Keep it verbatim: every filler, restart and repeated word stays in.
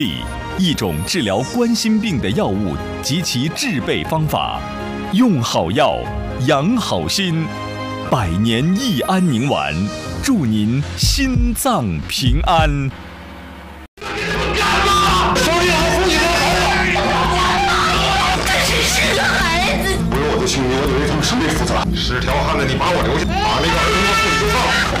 一种治疗冠心病的药物及其制备方法。用好药，养好心。百年益安宁丸，祝您心脏平安。 为我的性命，我对他们生命负责。是条汉子，你把我留下，把那个儿童和妇女放了。